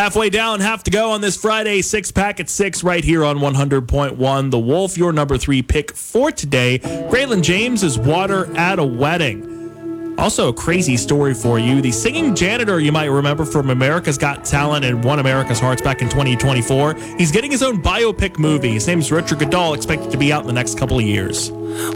Halfway down, have to go on this Friday, 6-pack at 6 right here on 100.1 The Wolf. Your number 3 pick for today, Braylon James is Water at a Wedding. Also, a crazy story for you. The singing janitor you might remember from America's Got Talent and Won America's Hearts back in 2024. He's getting his own biopic movie. His name is Richard Goodall, expected to be out in the next couple of years.